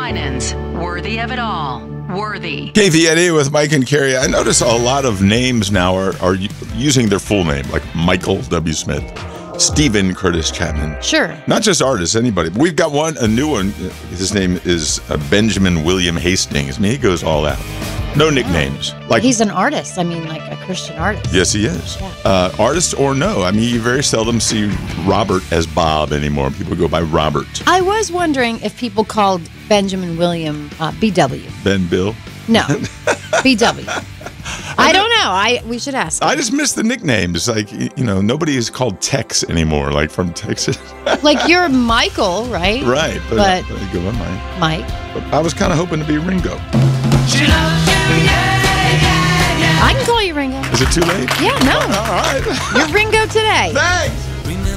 Winans, worthy of it all. Worthy. KVNA with Mike and Carrie. I notice a lot of names now are using their full name, like Michael W. Smith, Stephen Curtis Chapman. Sure. Not just artists, anybody. We've got a new one. His name is Benjamin William Hastings. I mean, he goes all out. No nicknames. Like he's an artist. I mean, like a Christian artist. Yes, he is. Yeah. Artist or no. I mean, you very seldom see Robert as Bob anymore. People go by Robert. I was wondering if people called Benjamin William BW. Ben Bill? No. BW. I don't know. We should ask. I just miss the nicknames. Like, nobody is called Tex anymore, like from Texas. Like you're Michael, right? Right. But I go by Mike. But I was kind of hoping to be Ringo. She loves you, yeah. I can call you Ringo. Is it too late? Yeah, no. All right. You're Ringo today. Thanks.